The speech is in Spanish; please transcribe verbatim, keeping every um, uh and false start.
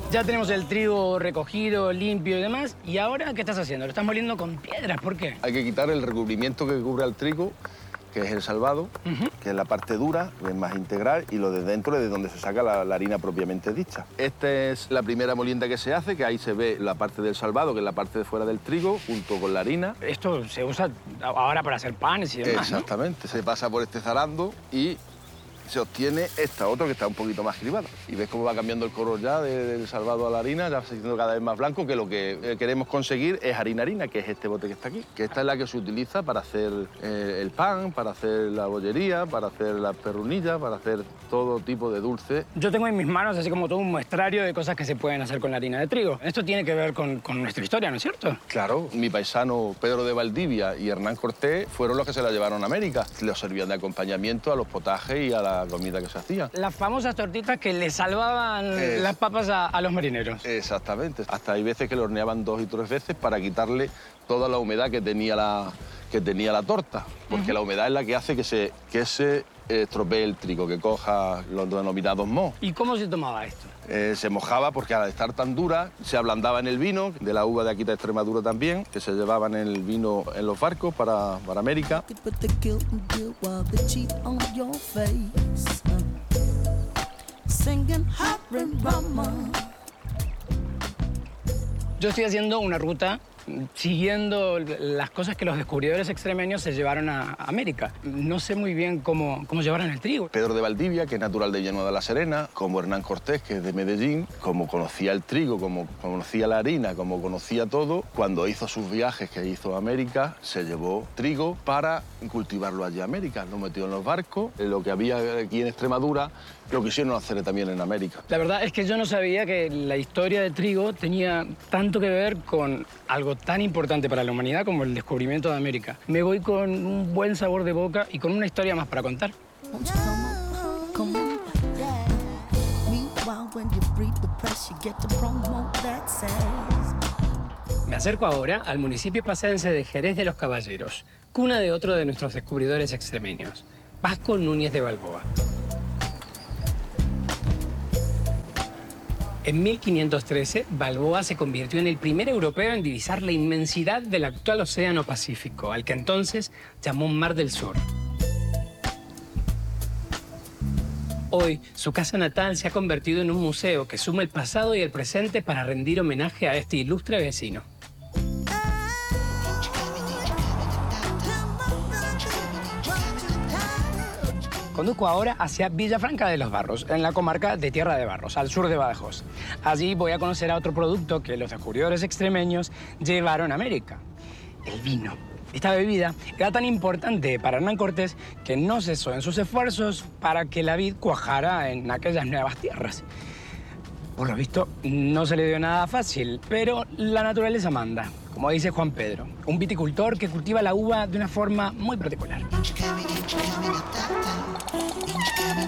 Ya tenemos el trigo recogido, limpio y demás. ¿Y ahora qué estás haciendo? Lo estás moliendo con piedras, ¿por qué? Hay que quitar el recubrimiento que cubre al trigo, que es el salvado, uh-huh. que es la parte dura, que es más integral, y lo de dentro es de donde se saca la, la harina propiamente dicha. Esta es la primera molienda que se hace, que ahí se ve la parte del salvado, que es la parte de fuera del trigo, junto con la harina. Esto se usa ahora para hacer panes y demás, Exactamente. ¿no? Se pasa por este zarando y se obtiene esta otra que está un poquito más cribada. Y ves cómo va cambiando el color ya de, del salvado a la harina, ya se haciendo cada vez más blanco, que lo que queremos conseguir es harina-harina, que es este bote que está aquí. Que esta es la que se utiliza para hacer eh, el pan, para hacer la bollería, para hacer las perrunillas, para hacer todo tipo de dulce. Yo tengo en mis manos así como todo un muestrario de cosas que se pueden hacer con la harina de trigo. Esto tiene que ver con, con nuestra historia, ¿no es cierto? Claro. Mi paisano Pedro de Valdivia y Hernán Cortés fueron los que se la llevaron a América. Los servían de acompañamiento a los potajes y a la comida que se hacía. Las famosas tortitas que le salvaban es... las papas a, a los marineros. Exactamente. Hasta hay veces que lo horneaban dos y tres veces para quitarle toda la humedad que tenía la, que tenía la torta. Porque uh-huh. la humedad es la que hace que se, que se estropee el trigo, que coja los denominados mohos. ¿Y cómo se tomaba esto? Eh, se mojaba porque al estar tan dura se ablandaba en el vino, de la uva de aquí de Extremadura también, que se llevaban en el vino en los barcos para, para América. Yo estoy haciendo una ruta siguiendo las cosas que los descubridores extremeños se llevaron a América. No sé muy bien cómo, cómo llevaron el trigo. Pedro de Valdivia, que es natural de Villanueva de la Serena, como Hernán Cortés, que es de Medellín, como conocía el trigo, como conocía la harina, como conocía todo, cuando hizo sus viajes que hizo a América, se llevó trigo para cultivarlo allí a América. Lo metió en los barcos. Lo que había aquí en Extremadura lo quisieron hacer también en América. La verdad es que yo no sabía que la historia del trigo tenía tanto que ver con algo tan importante para la humanidad como el descubrimiento de América. Me voy con un buen sabor de boca y con una historia más para contar. Me acerco ahora al municipio pacense de Jerez de los Caballeros, cuna de otro de nuestros descubridores extremeños, Vasco Núñez de Balboa. En mil quinientos trece, Balboa se convirtió en el primer europeo en divisar la inmensidad del actual Océano Pacífico, al que entonces llamó Mar del Sur. Hoy, su casa natal se ha convertido en un museo que suma el pasado y el presente para rendir homenaje a este ilustre vecino. Conduzco ahora hacia Villafranca de los Barros, en la comarca de Tierra de Barros, al sur de Badajoz. Allí voy a conocer a otro producto que los descubridores extremeños llevaron a América: el vino. Esta bebida era tan importante para Hernán Cortés que no cesó en sus esfuerzos para que la vid cuajara en aquellas nuevas tierras. Por lo visto, no se le dio nada fácil, pero la naturaleza manda, como dice Juan Pedro, un viticultor que cultiva la uva de una forma muy particular.